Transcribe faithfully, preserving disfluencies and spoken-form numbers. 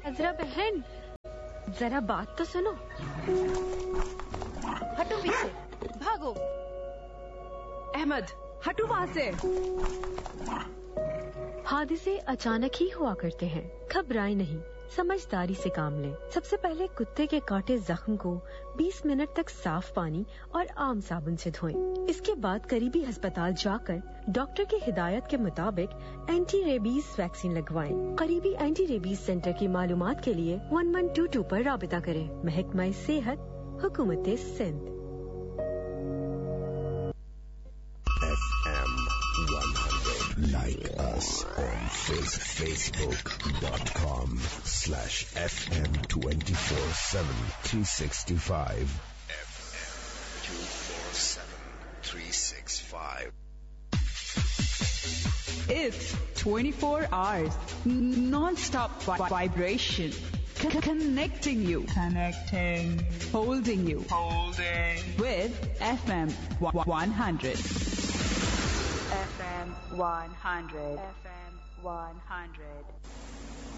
ذرا بہن ذرا بات تو سنو. ہٹو پیچھے, بھاگو. احمد ہٹو وہاں سے. حادثے اچانک ہی ہوا کرتے ہیں, گھبرائیں نہیں, سمجھداری سے کام لیں. سب سے پہلے کتے کے کاٹے زخم کو بیس منٹ تک صاف پانی اور عام صابن سے دھوئیں. اس کے بعد قریبی ہسپتال جا کر ڈاکٹر کی ہدایت کے مطابق اینٹی ریبیز ویکسین لگوائیں. قریبی اینٹی ریبیز سینٹر کی معلومات کے لیے ون ون ٹو ٹو پر رابطہ کریں. محکمہ صحت, حکومت Sindh. Like us on Facebook dot com slash F M twenty-four seven three sixty-five. F M twenty-four seven three sixty-five. It's twenty-four hours non-stop vibration. Connecting you. Connecting. Holding you. Holding. With F M one hundred. F M one hundred. F M one hundred.